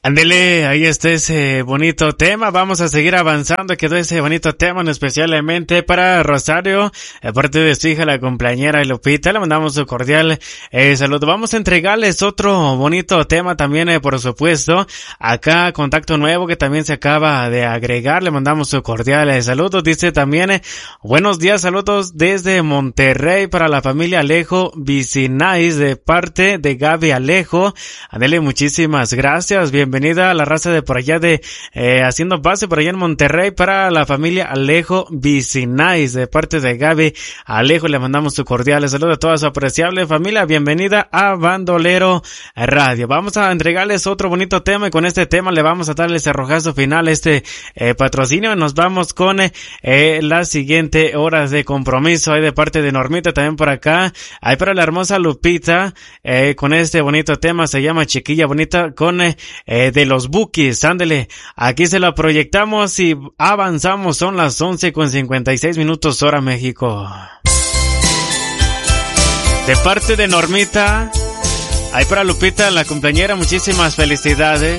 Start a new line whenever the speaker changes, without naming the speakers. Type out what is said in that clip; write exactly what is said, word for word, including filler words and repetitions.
Ándele, ahí está ese bonito tema. Vamos a seguir avanzando. Quedó ese bonito tema, especialmente para Rosario, aparte de su hija, la cumpleañera Lupita. Le mandamos su cordial eh, saludo. Vamos a entregarles otro bonito tema también, eh, por supuesto. Acá, contacto nuevo que también se acaba de agregar. Le mandamos su cordial eh, saludo. Dice también, eh, buenos días, saludos desde Monterrey para la familia Alejo Vicinais de parte de Gaby Alejo. Ándele, muchísimas gracias. Bienvenido. Bienvenida a la raza de por allá de eh, haciendo base por allá en Monterrey para la familia Alejo Vicinais de parte de Gaby Alejo. Le mandamos su cordial saludo a toda su apreciable familia. Bienvenida a Bandolero Radio. Vamos a entregarles otro bonito tema y con este tema le vamos a darle ese arrojazo final, este eh, patrocinio. Nos vamos con eh, eh, la siguiente hora de compromiso. Hay de parte de Normita también por acá. Hay para la hermosa Lupita eh, con este bonito tema. Se llama Chiquilla Bonita con eh, eh, de los Bukis. Ándele, aquí se la proyectamos y avanzamos. Son las once con cincuenta y seis minutos hora México. De parte de Normita, ahí para Lupita, la cumpleañera, muchísimas felicidades.